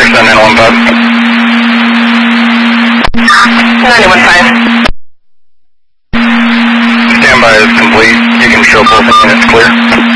Anderson, 915. Standby is complete. You can show both units clear.